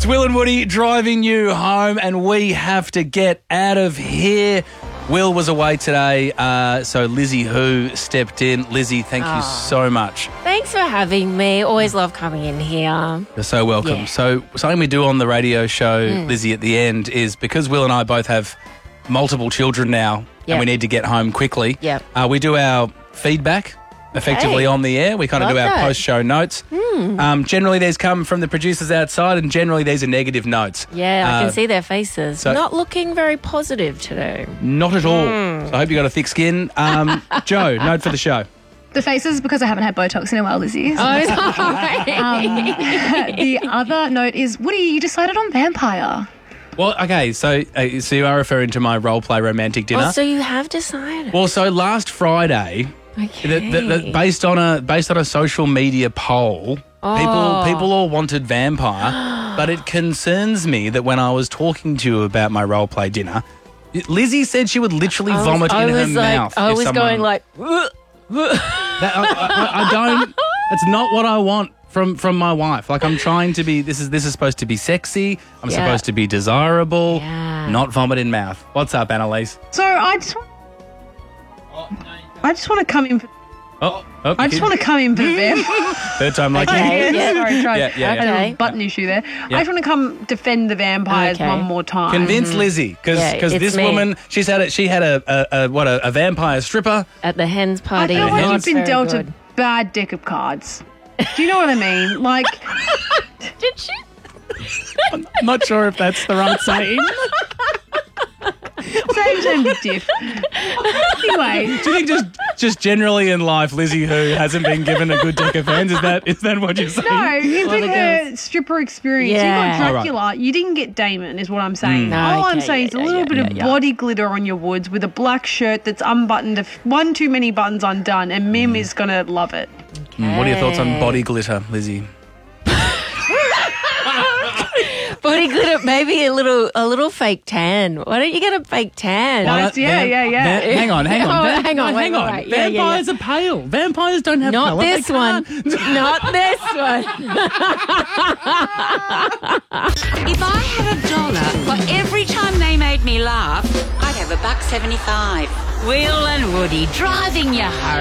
Will and Woody driving you home, and we have to get out of here. Will was away today, so Lizzie Who stepped in. Lizzie, thank you so much. Thanks for having me. Always love coming in here. You're so welcome. Yeah. So something we do on the radio show, Lizzie, at the end is because Will and I both have multiple children now and we need to get home quickly, we do our feedback effectively on the air. We kind of do our post-show notes. Generally, these come from the producers outside, and generally these are negative notes. Yeah, I can see their faces. so- Not looking very positive today. Not at all. So I hope you got a thick skin. Joe, note for the show. The faces because I haven't had Botox in a while, Lizzie. Oh, sorry. The other note is, Woody, you decided on vampire. Well, okay, so you are referring to my role-play romantic dinner. Oh, so you have decided. Well, so last Friday, based on a social media poll, people all wanted vampire, but it concerns me that when I was talking to you about my role play dinner, Lizzie said she would literally vomit in her mouth. I was going like, I don't. That's not what I want from my wife. Like, I'm trying to be. This is supposed to be sexy. I'm supposed to be desirable. Not vomit in mouth. What's up, Annalise? So I just want to come in. I just want to come in for the vampire. Third time lucky. Sorry, try. Yeah. I had a button issue there. I just want to come defend the vampires one more time. Convince Lizzie, because this woman, she had a vampire stripper at the hens party. I feel like Not you've been very dealt good. a bad deck of cards. Do you know what I mean? Like, Did she? I'm not sure if that's the right saying. same diff. Anyway, Do you think just generally in life, Lizzie Who hasn't been given a good deck of hands? Is that what you're saying? no, in her stripper experience, you Yeah. got Dracula. You didn't get Damon, is what I'm saying. No, All I'm okay, saying is a little bit of body glitter on your woods with a black shirt that's unbuttoned, one too many buttons undone, and Mim is going to love it. What are your thoughts on body glitter, Lizzie? Body glitter, maybe a little fake tan. Why don't you get a fake tan? Yeah. Hang on. Hang on, wait. Yeah. Vampires are pale. Vampires don't have Not colour. this one. Not this one. If I had $1 for every time they made me laugh, I'd have $1.75. Will and Woody driving you home.